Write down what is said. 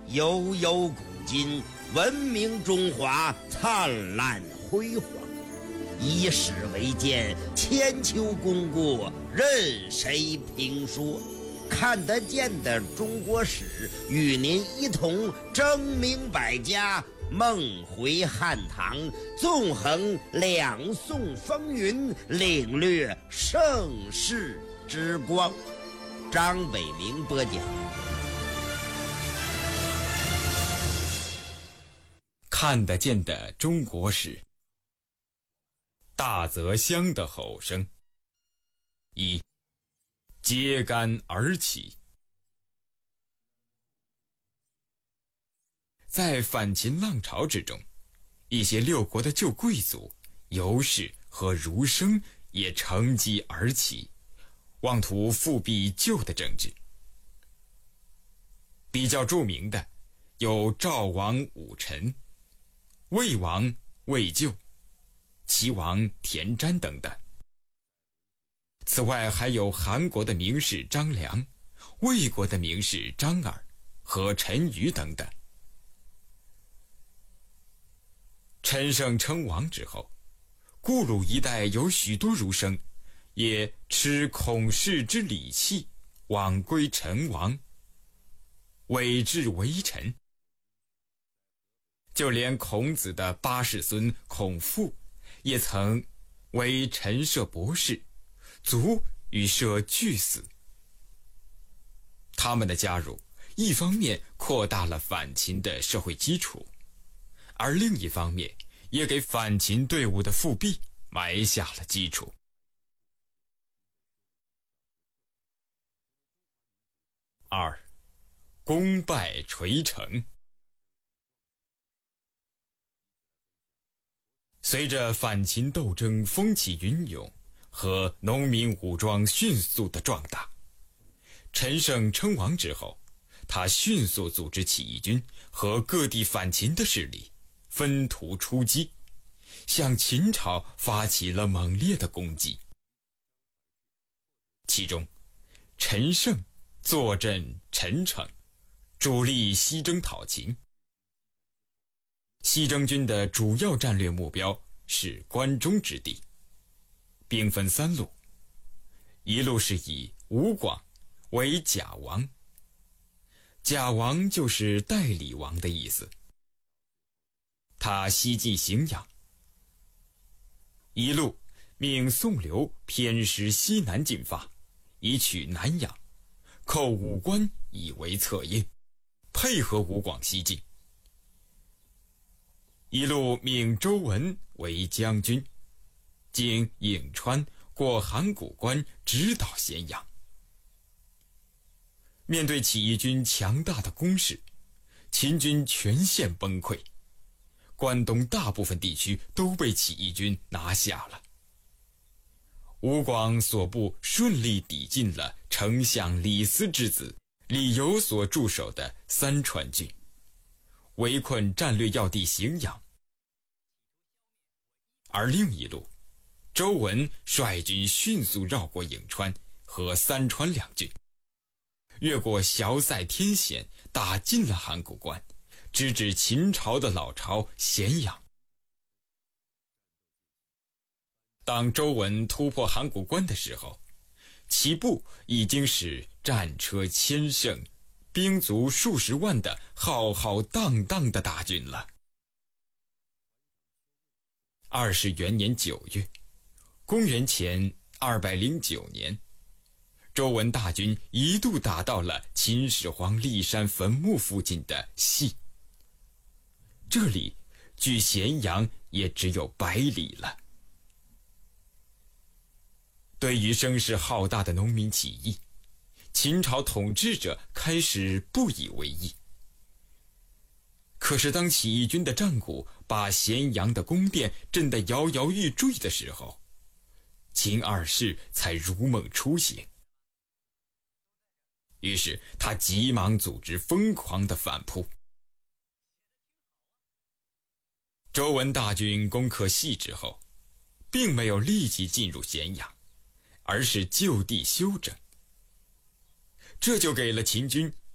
悠悠古今，文明中华灿烂辉煌。以史为鉴，千秋功过任谁评说。看得见的中国史，与您一同争明百家，梦回汉唐，纵横两宋风云，领略盛世之光。张北明播讲。 看得见的中国史，大泽乡的吼声。一，揭竿而起。在反秦浪潮之中，一些六国的旧贵族、游士和儒生也乘机而起，妄图复辟旧的政治。比较著名的有赵王武臣、魏王魏咎、齐王田瞻等等。此外还有韩国的名士张良、魏国的名士张耳和陈馀等等。陈胜称王之后，顾鲁一带有许多儒生也持孔氏之礼器，往归陈王，委质为臣。就连孔子的八世孙孔父也曾为陈涉博士，卒与涉俱死。他们的加入一方面扩大了反秦的社会基础，而另一方面也给反秦队伍的复辟埋下了基础。二，功败垂成。随着反秦斗争风起云涌和农民武装迅速的壮大，陈胜称王之后，他迅速组织起义军和各地反秦的势力，分途出击，向秦朝发起了猛烈的攻击。其中，陈胜坐镇陈城，主力西征讨秦。西征军的主要战略目标是关中之地，兵分三路，一路是以吴广为假王，假王就是代理王的意思，他西进荥阳；一路命宋刘偏师西南进发，以取南阳，寇武关以为策应，配合吴广西进；一路命周文为将军，经颍川过函谷关，直捣咸阳。面对起义军强大的攻势，秦军全线崩溃，关东大部分地区都被起义军拿下了。吴广所部顺利抵进了丞相李斯之子李由所驻守的三川郡，围困战略要地荥阳。而另一路，周文率军迅速绕过颍川和三川两郡，越过萧塞天险，打进了函谷关，直指秦朝的老巢咸阳。当周文突破函谷关的时候，其部已经是战车千乘，兵卒数十万的浩浩荡荡的大军了。20元年9月，公元前209年，周文大军一度打到了秦始皇骊山坟墓附近的蓟，这里距咸阳也只有100里了。对于声势浩大的农民起义，秦朝统治者开始不以为意。可是当起义军的战鼓把咸阳的宫殿震得摇摇欲坠的时候，秦二世才如梦初醒。于是他急忙组织疯狂的反扑。周文大军攻克蓟之后，并没有立即进入咸阳，而是就地休整。这就给了秦军